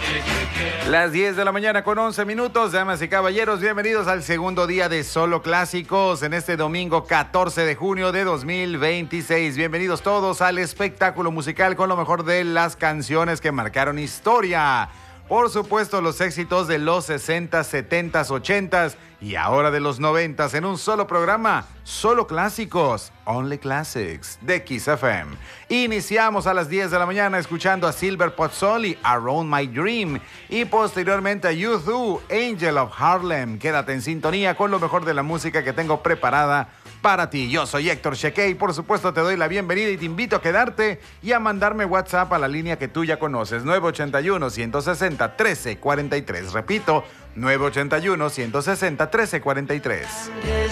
Las 10 de la mañana con 11 minutos, damas y caballeros, bienvenidos al segundo día de Solo Clásicos en este domingo 14 de junio de 2026. Bienvenidos todos al espectáculo musical con lo mejor de las canciones que marcaron historia. Por supuesto, los éxitos de los 60, 70, 80 y ahora de los 90 en un solo programa. Solo Clásicos, Only Classics, de Kiss FM. Iniciamos a las 10 de la mañana escuchando a Silver Pozzoli, Around My Dream, y posteriormente a U2, Angel of Harlem. Quédate en sintonía con lo mejor de la música que tengo preparada para ti. Yo soy Héctor Cheque y por supuesto te doy la bienvenida y te invito a quedarte y a mandarme WhatsApp a la línea que tú ya conoces, 981-160-1343. Repito, 981-160-1343.